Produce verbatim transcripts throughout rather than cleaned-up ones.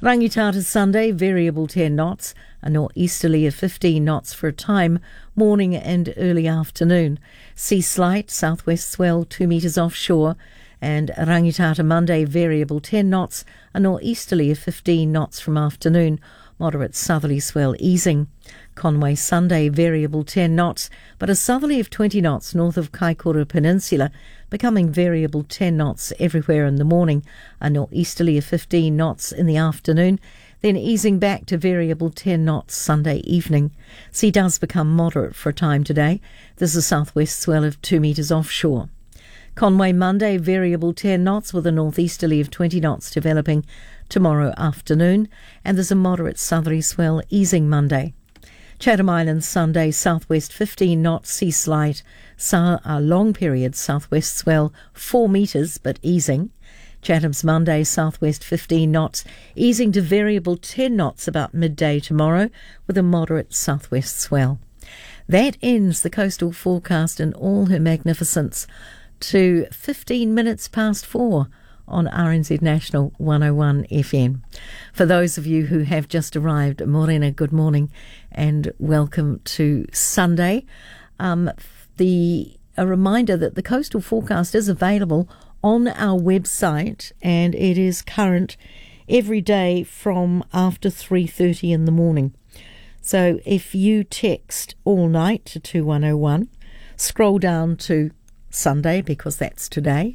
Rangitata Sunday, variable ten knots, a northeasterly of fifteen knots for a time, morning and early afternoon. Sea slight, southwest swell two metres offshore. And Rangitata Monday, variable ten knots, a northeasterly of fifteen knots from afternoon, moderate southerly swell easing. Conway Sunday, variable ten knots, but a southerly of twenty knots north of Kaikoura Peninsula, becoming variable ten knots everywhere in the morning, a northeasterly of fifteen knots in the afternoon, then easing back to variable ten knots Sunday evening. Sea does become moderate for a time today. There's a southwest swell of two metres offshore. Conway Monday, variable ten knots with a northeasterly of twenty knots developing tomorrow afternoon, and there's a moderate southerly swell easing Monday. Chatham Islands Sunday, southwest fifteen knots, sea slight, so a long period southwest swell four metres but easing. Chatham's Monday, southwest fifteen knots, easing to variable ten knots about midday tomorrow with a moderate southwest swell. That ends the coastal forecast in all her magnificence to fifteen minutes past four on R N Z National one oh one F M. For those of you who have just arrived, Morena, good morning and welcome to Sunday. Um, the a reminder that the coastal forecast is available on our website and it is current every day from after three thirty in the morning. So if you text all night to two one oh one, scroll down to Sunday, because that's today,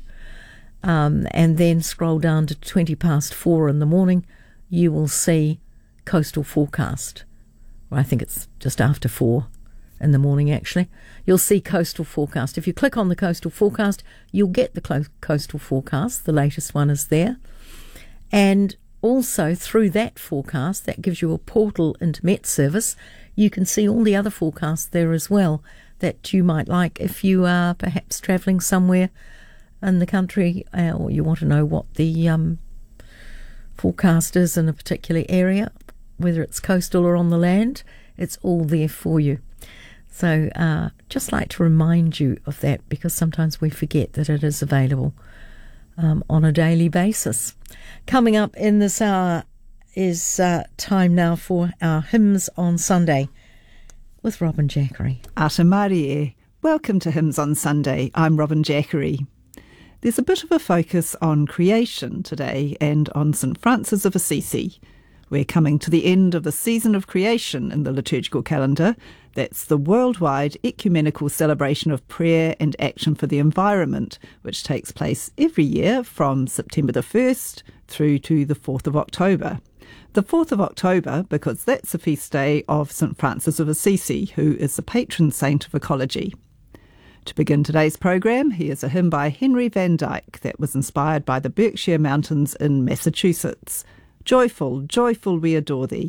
um, and then scroll down to twenty past four in the morning, you will see coastal forecast. Well, I think it's just after four in the morning, actually. You'll see coastal forecast. If you click on the coastal forecast, you'll get the clo- coastal forecast. The latest one is there. And also through that forecast, that gives you a portal into Met Service. You can see all the other forecasts there as well that you might like if you are perhaps travelling somewhere in the country, uh, or you want to know what the um, forecast is in a particular area, whether it's coastal or on the land. It's all there for you. So uh, just like to remind you of that, because sometimes we forget that it is available um, on a daily basis. Coming up in this hour is uh, time now for our Hymns on Sunday with Robin Jackery. Ata Marie. Welcome to Hymns on Sunday. I'm Robin Jackery. There's a bit of a focus on creation today and on Saint Francis of Assisi. We're coming to the end of the season of creation in the liturgical calendar. That's the worldwide ecumenical celebration of prayer and action for the environment, which takes place every year from September the first through to the fourth of October. The fourth of October, because that's the feast day of Saint Francis of Assisi, who is the patron saint of ecology. To begin today's programme, here's a hymn by Henry Van Dyke that was inspired by the Berkshire Mountains in Massachusetts. Joyful, joyful we adore thee.